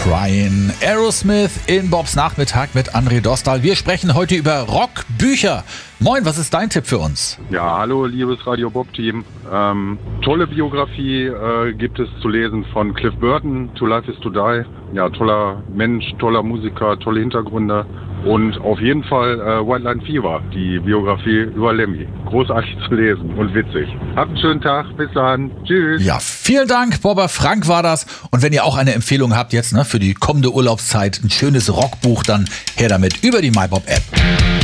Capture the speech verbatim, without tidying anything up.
Crying. Aerosmith in Bobs Nachmittag mit André Dostal. Wir sprechen heute über Rockbücher. Moin, was ist dein Tipp für uns? Ja, hallo, liebes Radio Bob-Team. Ähm, tolle Biografie äh, gibt es zu lesen von Cliff Burton, To Life is to Die. Ja, toller Mensch, toller Musiker, tolle Hintergründe. Und auf jeden Fall äh, White Line Fever, die Biografie über Lemmy. Großartig zu lesen und witzig. Habt einen schönen Tag, bis dann. Tschüss. Ja, vielen Dank, Bobber Frank war das. Und wenn ihr auch eine Empfehlung habt jetzt ne, für die kommende Urlaubszeit, ein schönes Rockbuch, dann her damit über die MyBob-App.